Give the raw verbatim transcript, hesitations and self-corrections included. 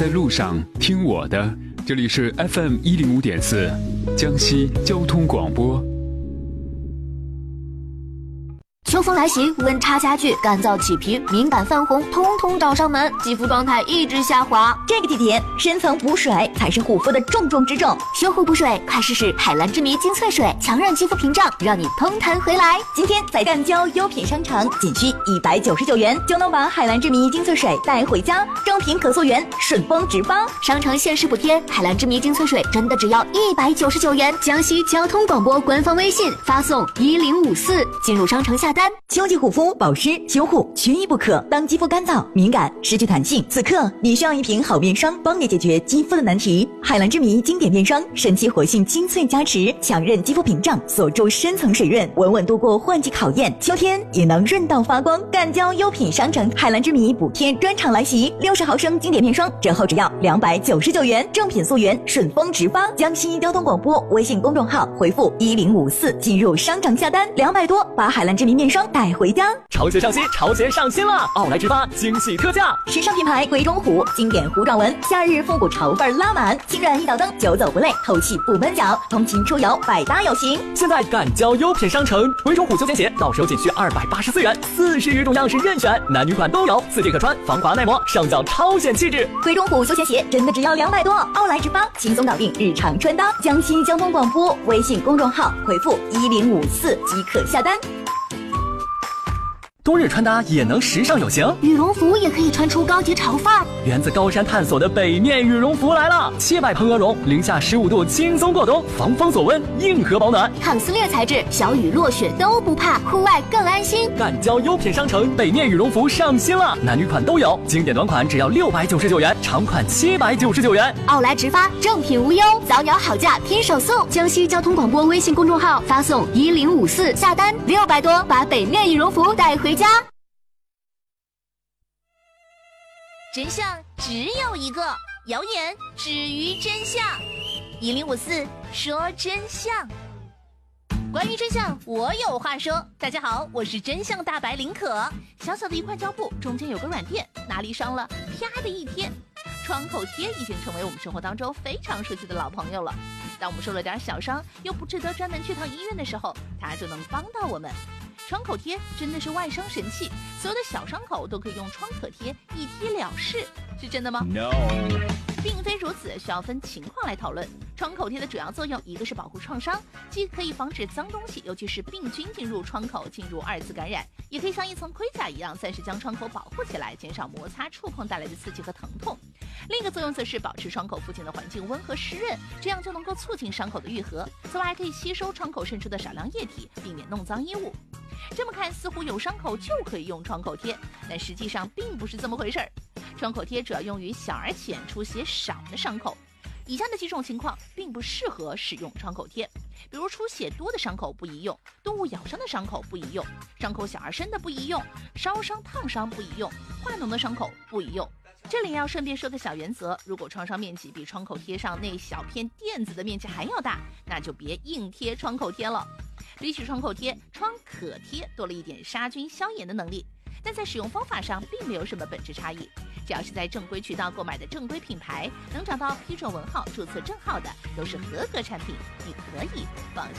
在路上听我的，这里是 F M 一零五点四，江西交通广播。 秋风来袭，温差加剧，干燥起皮，敏感泛红，通通找上门，肌肤状态一直下滑。 这个季节，深层补水才是护肤的重中之重。 修护补水，快试试海蓝之谜精粹水，强韧肌肤屏障，让你通弹回来。 今天在赣胶优品商城，仅需一百九十九元就能把海蓝之谜精粹水带回家，正品可溯源，顺丰直发。 商城限时补贴，海蓝之谜精粹水真的只要一百九十九元。江西交通广播官方微信发送一零五四，进入商城下单。 秋季护肤保湿修护缺一不可。当肌肤干燥、敏感、失去弹性，此刻你需要一瓶好面霜，帮你解决肌肤的难题。海蓝之谜经典面霜，神奇活性精粹加持，强韧肌肤屏障，锁住深层水润，稳稳度过换季考验，秋天也能润到发光。赣胶优品商城海蓝之谜补贴专场来袭，六十毫升经典面霜折后只要两百九十九元，正品溯源，顺丰直发。江西交通广播微信公众号回复一零五四进入商场下单，两百多把海蓝之谜面霜带回家。 潮鞋上新，潮鞋上新了！奥莱直发惊喜特价， 时尚品牌鬼冢虎经典弧状纹，夏日复古潮范拉满，轻软一脚蹬，久走不累，透气不闷脚，通勤出游百搭有型。 现在赣胶优品商城，鬼冢虎休闲鞋到手仅需二百八十四元，四十余种样式任选，男女款都有，四季可穿，防滑耐磨，上脚超显气质。 鬼冢虎休闲鞋真的只要两百多，奥莱直发轻松搞定日常穿搭。江西交通广播微信公众号回复一零五四即可下单。 冬日穿搭也能时尚有型， 羽绒服也可以穿出高级潮范儿。 源自高山探索的北面羽绒服来了，切百蓬鹅绒，零下十五度轻松过冬，防风锁温，硬核保暖， 抗撕裂材质，小雨落雪都不怕，户外更安心。 赣胶优品商城北面羽绒服上新了，男女款都有，经典短款只要六百九十九元，长款七百九十九元。 奥莱直发，正品无忧，早鸟好价拼手速。江西交通广播微信公众号发送一零五四下单，六百多把北面羽绒服带回家。 真相只有一个，谣言止于真相。一零五四说真相。关于真相，我有话说。大家好，我是真相大白林可。小小的一块胶布，中间有个软垫，哪里伤了，啪的一贴。创口贴已经成为我们生活当中非常熟悉的老朋友了。当我们受了点小伤，又不值得专门去趟医院的时候，它就能帮到我们。创口贴真的是外伤神器，所有的小伤口都可以用创可贴一贴了事，是真的吗 ？No， 并非如此，需要分情况来讨论。创口贴的主要作用，一个是保护创伤，既可以防止脏东西，尤其是病菌进入创口，进入二次感染，也可以像一层盔甲一样，暂时将创口保护起来，减少摩擦触碰带来的刺激和疼痛。另一个作用则是保持创口附近的环境温和湿润，这样就能够促进伤口的愈合。此外，还可以吸收创口渗出的少量液体，避免弄脏衣物。这么看，似乎有伤口就可以用创口贴，但实际上并不是这么回事儿。创口贴主要用于小而浅、出血少的伤口。以下的几种情况并不适合使用创口贴，比如出血多的伤口不宜用，动物咬伤的伤口不宜用，伤口小而深的不宜用，烧伤、烫伤不宜用，化脓的伤口不宜用。这里要顺便说个小原则，如果创伤面积比创口贴上那小片垫子的面积还要大，那就别硬贴创口贴了。比起创口贴，创可贴多了一点杀菌消炎的能力，但在使用方法上并没有什么本质差异。只要是在正规渠道购买的正规品牌，能找到批准文号、注册证号的，都是合格产品，你可以放心。